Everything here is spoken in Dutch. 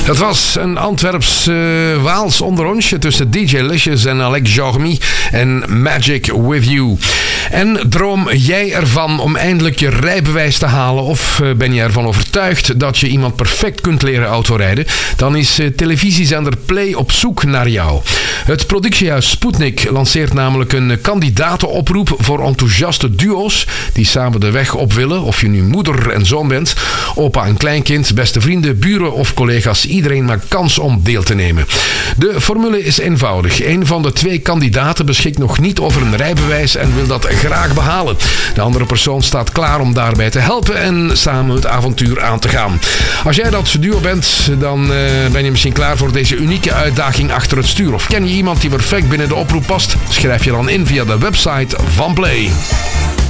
Dat was een Antwerps Waals onderrondje tussen DJ Licious en Alex Jormy en Magic With You. En droom jij ervan om eindelijk je rijbewijs te halen, of ben je ervan overtuigd dat je iemand perfect kunt leren autorijden? Dan is televisiezender Play op zoek naar jou. Het productiehuis Sputnik lanceert namelijk een kandidatenoproep voor enthousiaste duo's die samen de weg op willen, of je nu moeder en zoon bent, opa en kleinkind, beste vrienden, buren of collega's. Iedereen maakt kans om deel te nemen. De formule is eenvoudig. Een van de 2 kandidaten beschikt nog niet over een rijbewijs en wil dat graag behalen. De andere persoon staat klaar om daarbij te helpen en samen het avontuur aan te gaan. Als jij dat duo bent, dan ben je misschien klaar voor deze unieke uitdaging achter het stuur. Of ken je iemand die perfect binnen de oproep past? Schrijf je dan in via de website van Play.